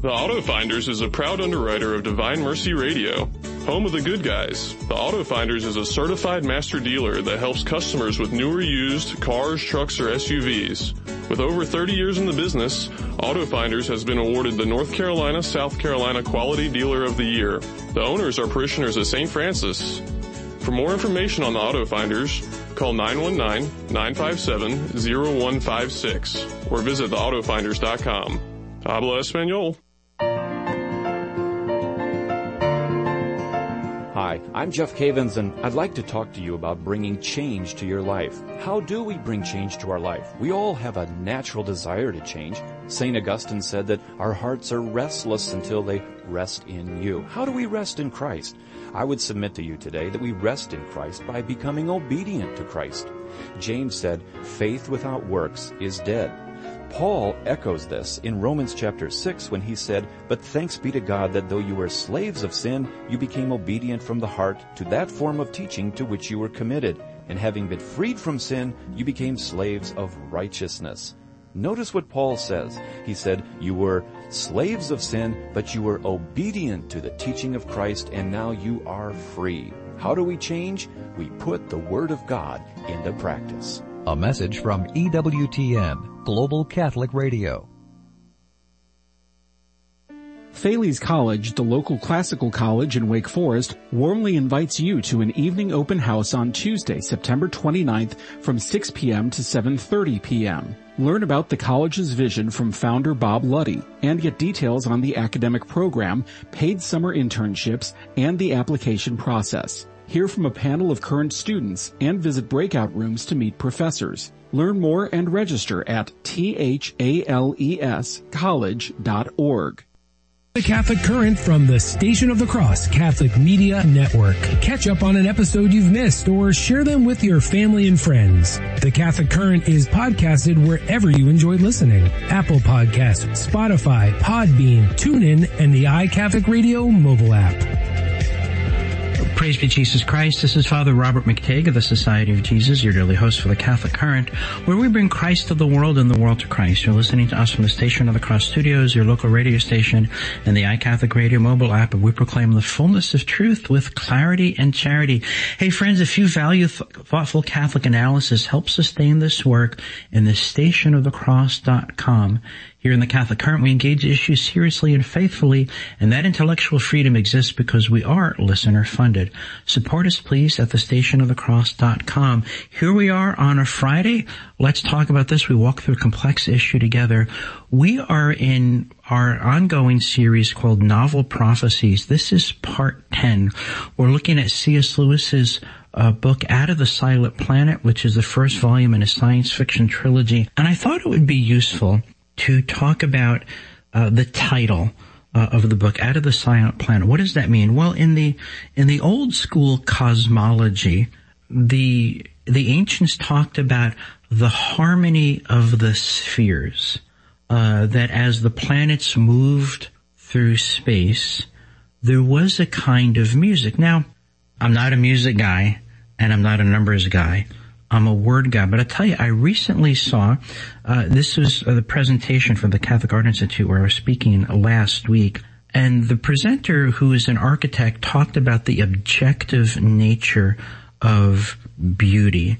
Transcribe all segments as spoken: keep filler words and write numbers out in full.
The Auto Finders is a proud underwriter of Divine Mercy Radio, home of the good guys. The Auto Finders is a certified master dealer that helps customers with new or used cars, trucks, or S U Vs. With over thirty years in the business, Auto Finders has been awarded the North Carolina, South Carolina Quality Dealer of the Year. The owners are parishioners of Saint Francis. For more information on the Auto Finders, call nine one nine, nine five seven, zero one five six or visit the auto finders dot com. Habla Espanol. Hi, I'm Jeff Cavins, and I'd like to talk to you about bringing change to your life. How do we bring change to our life? We all have a natural desire to change. Saint Augustine said that our hearts are restless until they rest in you. How do we rest in Christ? I would submit to you today that we rest in Christ by becoming obedient to Christ. James said, faith without works is dead. Paul echoes this in Romans chapter six when he said, but thanks be to God that though you were slaves of sin, you became obedient from the heart to that form of teaching to which you were committed. And having been freed from sin, you became slaves of righteousness. Notice what Paul says. He said, you were slaves of sin, but you were obedient to the teaching of Christ, and now you are free. How do we change? We put the Word of God into practice. A message from E W T N, Global Catholic Radio. Thales College, the local classical college in Wake Forest, warmly invites you to an evening open house on Tuesday, September twenty-ninth from six p.m. to seven thirty p.m. Learn about the college's vision from founder Bob Luddy and get details on the academic program, paid summer internships, and the application process. Hear from a panel of current students and visit breakout rooms to meet professors. Learn more and register at thales college dot org. The Catholic Current from the Station of the Cross Catholic Media Network. Catch up on an episode you've missed or share them with your family and friends. The Catholic Current is podcasted wherever you enjoy listening. Apple Podcasts, Spotify, Podbean, TuneIn, and the iCatholic Radio mobile app. Praise be Jesus Christ. This is Father Robert McTague of the Society of Jesus, your daily host for the Catholic Current, where we bring Christ to the world and the world to Christ. You're listening to us from the Station of the Cross Studios, your local radio station, and the iCatholic Radio mobile app, and we proclaim the fullness of truth with clarity and charity. Hey friends, if you value th- thoughtful Catholic analysis, help sustain this work in the station of the cross dot com. Here in the Catholic Current, we engage issues seriously and faithfully, and that intellectual freedom exists because we are listener-funded. Support us, please, at the station of the cross dot com. Here we are on a Friday. Let's talk about this. We walk through a complex issue together. We are in our ongoing series called Novel Prophecies. This is part ten. We're looking at C S Lewis's uh, book, Out of the Silent Planet, which is the first volume in a science fiction trilogy. And I thought it would be useful to talk about uh, the title uh, of the book, Out of the Silent Planet. What does that mean? Well, in the in the old school cosmology, the the ancients talked about the harmony of the spheres. Uh, that as the planets moved through space, there was a kind of music. Now, I'm not a music guy, and I'm not a numbers guy. I'm a word guy, but I tell you, I recently saw, uh, this was uh, the presentation from the Catholic Art Institute where I was speaking last week, and the presenter, who is an architect, talked about the objective nature of beauty.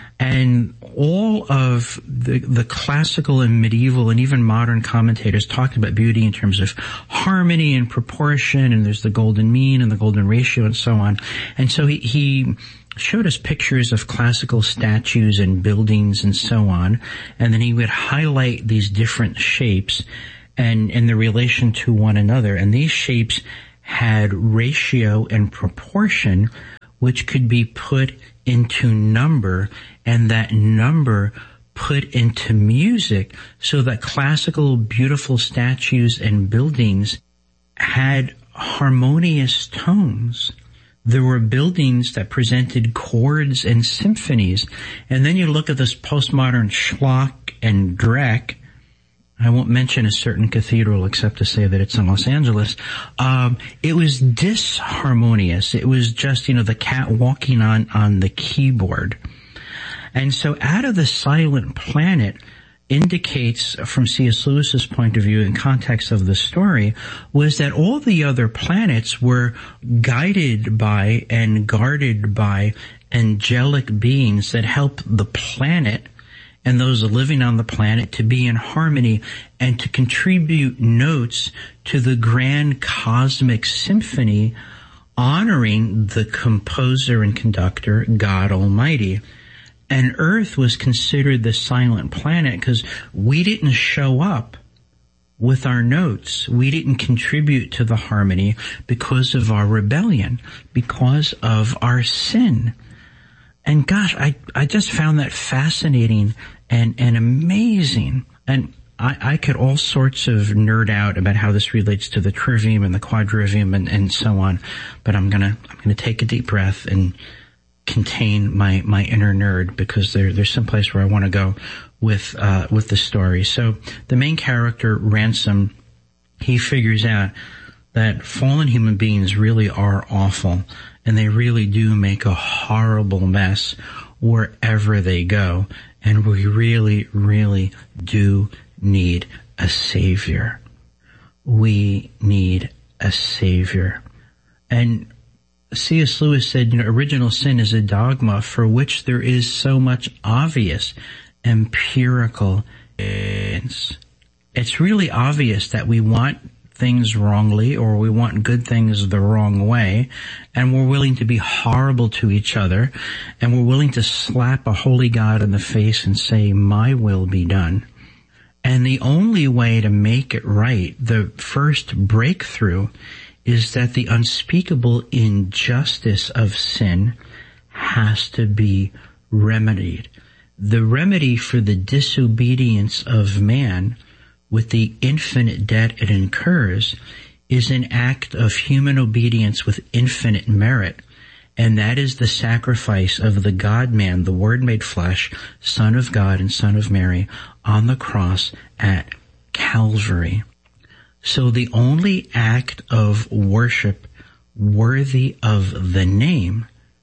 And all of the, the classical and medieval and even modern commentators talked about beauty in terms of harmony and proportion, and there's the golden mean and the golden ratio and so on. And so he, he showed us pictures of classical statues and buildings and so on, and then he would highlight these different shapes and in the relation to one another. And these shapes had ratio and proportion, which could be put into number, and that number put into music, so that classical, beautiful statues and buildings had harmonious tones. There were buildings that presented chords and symphonies. And then you look at this postmodern schlock and dreck. I won't mention a certain cathedral except to say that it's in Los Angeles. Um, it was disharmonious. It was just, you know, the cat walking on, on the keyboard. And so Out of the Silent Planet indicates from C S. Lewis's point of view in context of the story was that all the other planets were guided by and guarded by angelic beings that help the planet and those living on the planet to be in harmony and to contribute notes to the grand cosmic symphony honoring the composer and conductor, God Almighty. And Earth was considered the silent planet because we didn't show up with our notes. We didn't contribute to the harmony because of our rebellion, because of our sin. And gosh, I, I just found that fascinating and, and amazing. And I, I could all sorts of nerd out about how this relates to the trivium and the quadrivium and, and so on. But I'm gonna, I'm gonna take a deep breath and contain my, my inner nerd because there, there's some place where I want to go with, uh, with the story. So the main character, Ransom, he figures out that fallen human beings really are awful and they really do make a horrible mess wherever they go. And we really, really do need a savior. We need a savior. And C S. Lewis said, you know, original sin is a dogma for which there is so much obvious empirical evidence. It's really obvious that we want things wrongly or we want good things the wrong way, and we're willing to be horrible to each other, and we're willing to slap a holy God in the face and say, my will be done. And the only way to make it right, the first breakthrough, is that the unspeakable injustice of sin has to be remedied. The remedy for the disobedience of man with the infinite debt it incurs is an act of human obedience with infinite merit, and that is the sacrifice of the God-man, the Word made flesh, Son of God and Son of Mary, on the cross at Calvary. So the only act of worship worthy of the name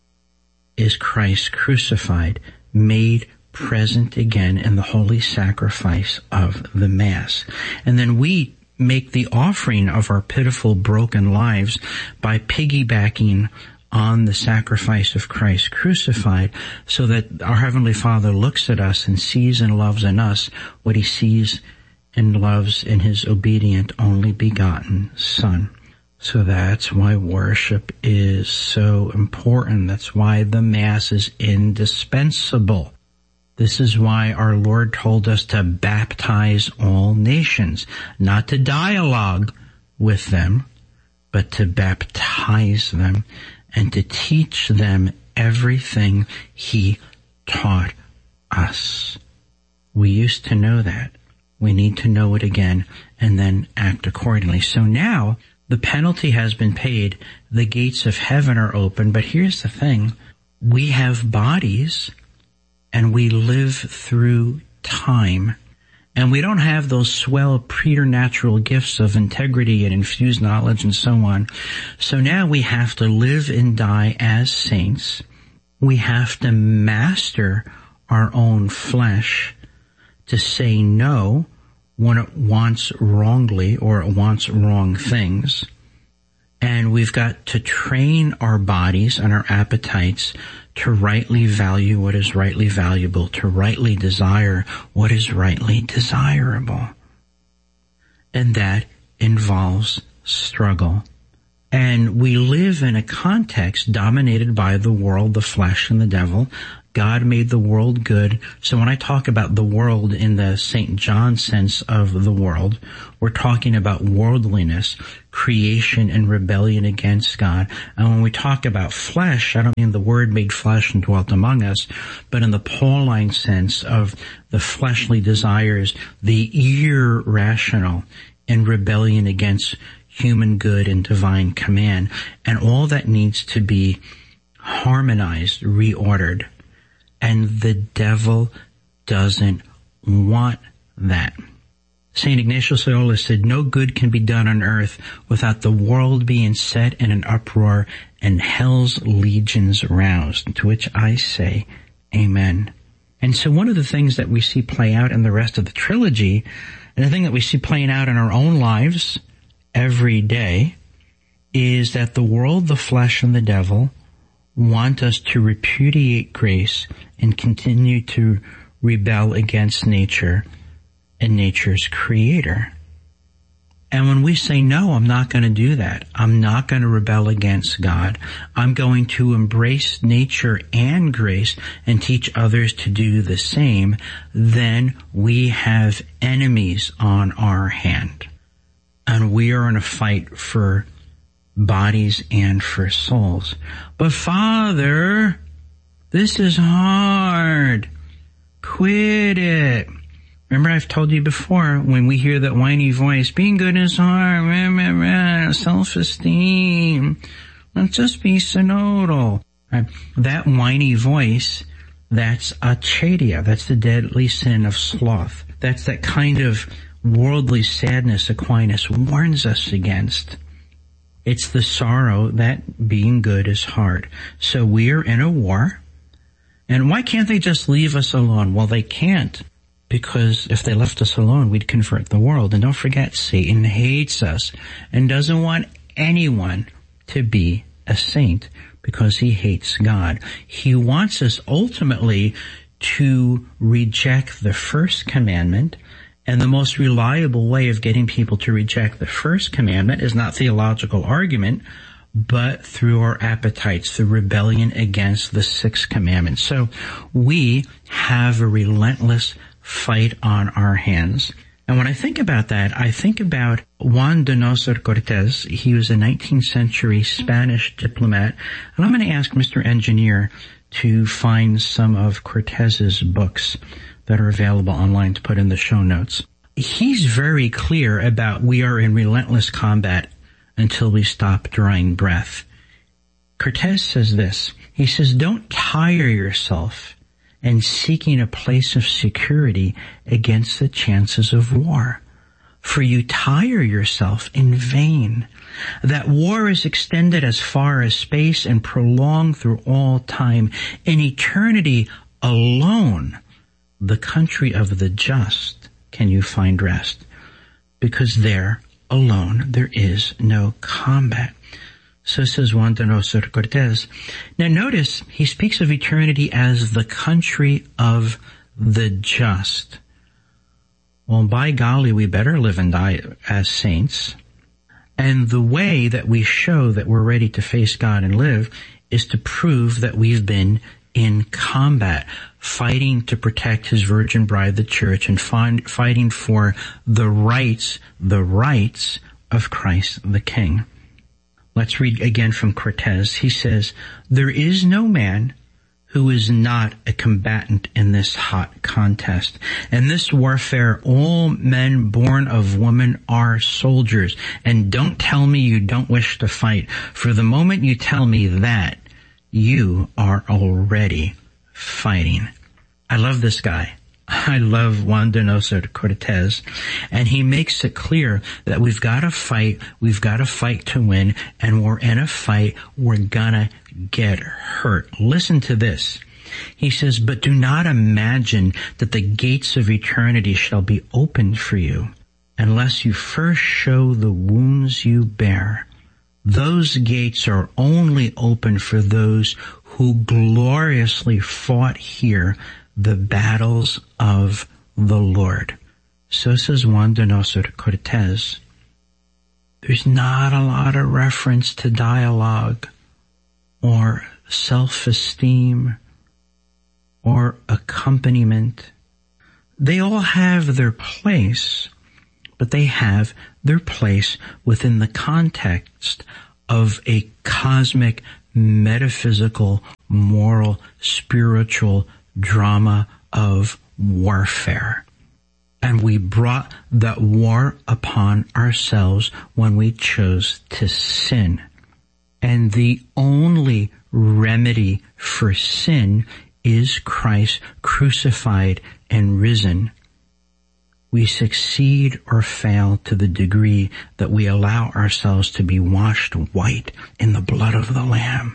is Christ crucified, made present again in the holy sacrifice of the Mass. And then we make the offering of our pitiful, broken lives by piggybacking on the sacrifice of Christ crucified, so that our Heavenly Father looks at us and sees and loves in us what He sees and loves in His obedient, only begotten Son. So that's why worship is so important. That's why the Mass is indispensable. This is why our Lord told us to baptize all nations, not to dialogue with them, but to baptize them and to teach them everything He taught us. We used to know that. We need to know it again and then act accordingly. So now the penalty has been paid. The gates of heaven are open. But here's the thing. We have bodies and we live through time. And we don't have those swell preternatural gifts of integrity and infused knowledge and so on. So now we have to live and die as saints. We have to master our own flesh to say no when it wants wrongly or it wants wrong things. And we've got to train our bodies and our appetites to rightly value what is rightly valuable, to rightly desire what is rightly desirable. And that involves struggle. And we live in a context dominated by the world, the flesh, and the devil. God made the world good. So when I talk about the world in the Saint John sense of the world, we're talking about worldliness, creation, and rebellion against God. And when we talk about flesh, I don't mean the Word made flesh and dwelt among us, but in the Pauline sense of the fleshly desires, the irrational, and rebellion against human good and divine command. And all that needs to be harmonized, reordered. And the devil doesn't want that. Saint Ignatius Loyola said, no good can be done on earth without the world being set in an uproar and hell's legions roused. To which I say, amen. And so one of the things that we see play out in the rest of the trilogy, and the thing that we see playing out in our own lives every day, is that the world, the flesh, and the devil want us to repudiate grace and continue to rebel against nature and nature's creator. And when we say, no, I'm not going to do that, I'm not going to rebel against God, I'm going to embrace nature and grace and teach others to do the same, then we have enemies on our hand. And we are in a fight for bodies and for souls. But Father, this is hard. Quit it. Remember, I've told you before, when we hear that whiny voice, being good is hard, rah, rah, rah, self-esteem, let's just be synodal. Right? That whiny voice, that's acedia. That's the deadly sin of sloth. That's that kind of worldly sadness Aquinas warns us against. It's the sorrow that being good is hard. So we are in a war. And why can't they just leave us alone? Well, they can't. Because if they left us alone, we'd convert the world. And don't forget, Satan hates us and doesn't want anyone to be a saint because he hates God. He wants us ultimately to reject the first commandment. And the most reliable way of getting people to reject the first commandment is not theological argument, but through our appetites, the rebellion against the sixth commandment. So we have a relentless fight on our hands. And when I think about that, I think about Juan Donoso Cortes. He was a nineteenth century Spanish diplomat. And I'm going to ask Mister Engineer to find some of Cortes's books that are available online to put in the show notes. He's very clear about we are in relentless combat until we stop drawing breath. Cortes says this. He says, don't tire yourself and seeking a place of security against the chances of war. For you tire yourself in vain. That war is extended as far as space and prolonged through all time. In eternity alone, the country of the just can you find rest. Because there alone there is no combat. So says Juan Donoso Cortes. Now notice, he speaks of eternity as the country of the just. Well, by golly, we better live and die as saints. And the way that we show that we're ready to face God and live is to prove that we've been in combat, fighting to protect his virgin bride, the church, and find, fighting for the rights, the rights of Christ the King. Let's read again from Cortes. He says, there is no man who is not a combatant in this hot contest. In this warfare, all men born of woman are soldiers. And don't tell me you don't wish to fight. For the moment you tell me that, you are already fighting. I love this guy. I love Juan Donoso Cortes, and he makes it clear that we've got to fight, we've got to fight to win, and we're in a fight, we're gonna get hurt. Listen to this. He says, but do not imagine that the gates of eternity shall be opened for you unless you first show the wounds you bear. Those gates are only open for those who gloriously fought here the battles of the Lord. So says Juan Donoso Cortes. There's not a lot of reference to dialogue or self-esteem or accompaniment. They all have their place, but they have their place within the context of a cosmic, metaphysical, moral, spiritual drama of warfare. And we brought that war upon ourselves when we chose to sin. And the only remedy for sin is Christ crucified and risen. We succeed or fail to the degree that we allow ourselves to be washed white in the blood of the Lamb.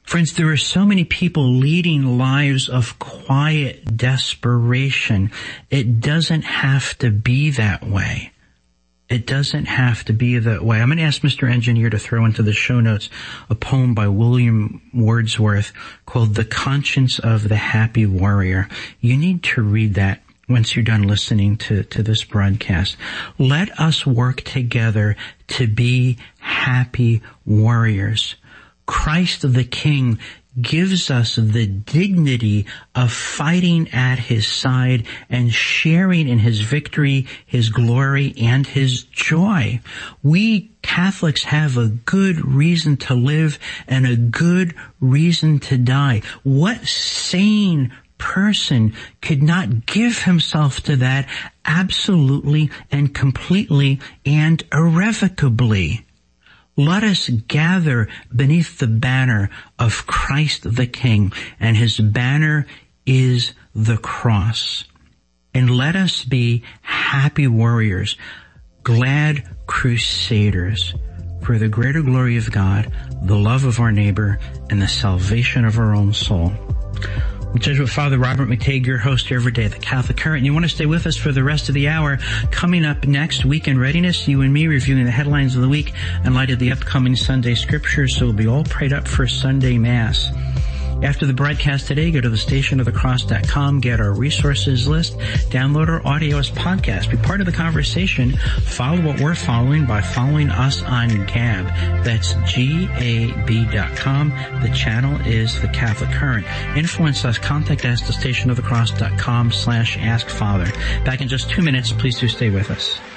Friends, there are so many people leading lives of quiet desperation. It doesn't have to be that way. It doesn't have to be that way. I'm going to ask Mister Engineer to throw into the show notes a poem by William Wordsworth called The Conscience of the Happy Warrior. You need to read that once you're done listening to, to this broadcast. Let us work together to be happy warriors. Christ the King gives us the dignity of fighting at his side and sharing in his victory, his glory, and his joy. We Catholics have a good reason to live and a good reason to die. What sane person could not give himself to that absolutely and completely and irrevocably? Let us gather beneath the banner of Christ the King, and his banner is the cross. And let us be happy warriors, glad crusaders for the greater glory of God, the love of our neighbor, and the salvation of our own soul. Jesuit Father Robert McTague, your host here every day at the Catholic Current. And you want to stay with us for the rest of the hour. Coming up next, Weekend Readiness, you and me reviewing the headlines of the week in light of the upcoming Sunday scriptures. So we'll be all prayed up for Sunday Mass. After the broadcast today, go to the station of the cross dot com, get our resources list, download our audio as podcast, be part of the conversation, follow what we're following by following us on Gab. That's G A B dot com. The channel is the Catholic Current. Influence us, contact us, the station of the cross dot com slash ask father. Back in just two minutes, please do stay with us.